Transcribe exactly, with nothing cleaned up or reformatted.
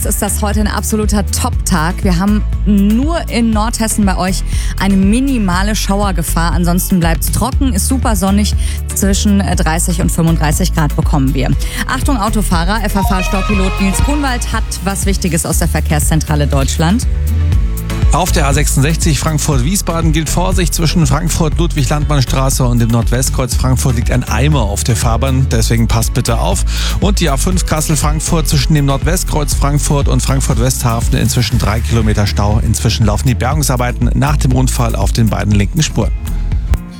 Ist das heute ein absoluter Top-Tag. Wir haben nur in Nordhessen bei euch eine minimale Schauergefahr. Ansonsten bleibt es trocken, ist super sonnig. Zwischen dreißig und fünfunddreißig Grad bekommen wir. Achtung Autofahrer, F A V-Staupilot Nils Grunwald hat was Wichtiges aus der Verkehrszentrale Deutschland. Auf der A sechsundsechzig Frankfurt-Wiesbaden gilt Vorsicht. Zwischen Frankfurt-Ludwig-Landmann-Straße und dem Nordwestkreuz Frankfurt liegt ein Eimer auf der Fahrbahn. Deswegen passt bitte auf. Und die A fünf Kassel-Frankfurt zwischen dem Nordwestkreuz Frankfurt und Frankfurt-Westhafen inzwischen drei Kilometer Stau. Inzwischen laufen die Bergungsarbeiten nach dem Unfall auf den beiden linken Spuren.